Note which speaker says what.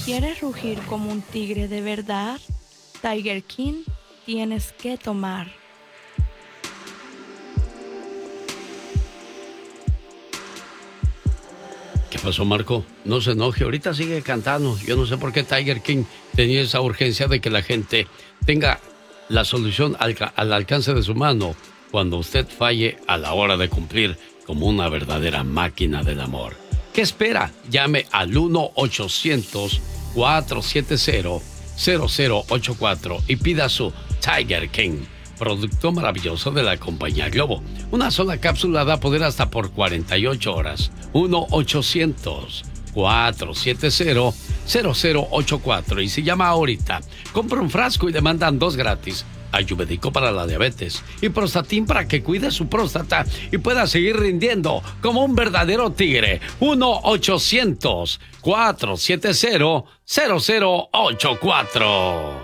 Speaker 1: ¿Quieres rugir como un tigre de verdad? Tiger King tienes que tomar.
Speaker 2: ¿Qué pasó, Marco? No se enoje, ahorita sigue cantando. Yo no sé por qué Tiger King tenía esa urgencia de que la gente tenga la solución al alcance de su mano cuando usted falle a la hora de cumplir como una verdadera máquina del amor. ¿Qué espera? Llame al 1-800-470-0084 y pida su Tiger King, producto maravilloso de la compañía Globo. Una sola cápsula da poder hasta por 48 horas. 1-800-470-0084. Y si llama ahorita, compra un frasco y le mandan 2 gratis. Ayurvédico para la diabetes y Prostatin para que cuide su próstata y pueda seguir rindiendo como un verdadero tigre. 1-800-470-0084.